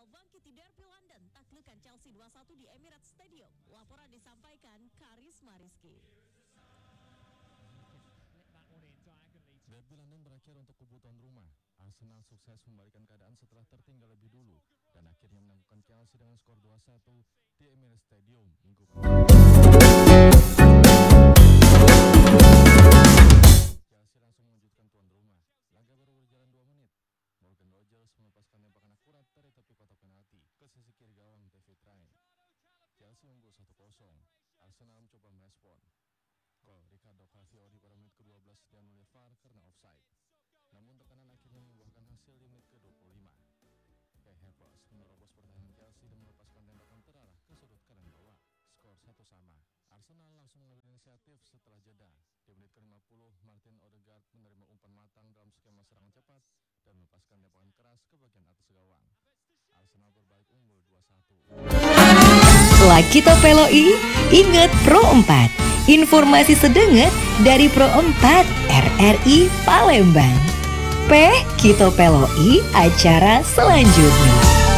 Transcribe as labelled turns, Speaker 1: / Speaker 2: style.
Speaker 1: Arsenal bangkit di Derby London, taklukkan Chelsea 2-1 di Emirates Stadium. Laporan disampaikan Karisma Rizky.
Speaker 2: Derby London berakhir untuk kubu tuan rumah. Arsenal sukses membalikan keadaan setelah tertinggal lebih dulu dan akhirnya menaklukkan Chelsea dengan skor 2-1 di Emirates Stadium Minggu pagi. Chelsea langsung mengejutkan tuan rumah. Laga baru berjalan 2 menit. Morgan Rogers melepaskan tembakan akurat dari tepi kotak penalti ke sisi kiri gawang David Ryan. Chelsea unggul 1-0. Arsenal mencoba merespon. Gol Ricardo Calafiori pada menit ke-12 dianulir VAR karena offside. Namun tekanan akhirnya membuahkan hasil di menit ke-25. Kai Havertz menerobos pertahanan Chelsea dan melepaskan tembakan terarah ke sudut kanan bawah. Skor 1-1. Arsenal langsung mengambil inisiatif setelah jeda. Di menit ke-50, Martin Odegaard menerima umpan matang dalam skema serangan cepat dan melepaskan tembakan keras ke bagian atas gawang. Arsenal berbalik unggul 2-1.
Speaker 3: Lakito Peloi, ingat Pro 4. Informasi sedenget dari Pro 4 RRI Palembang. Kito Peloi acara selanjutnya.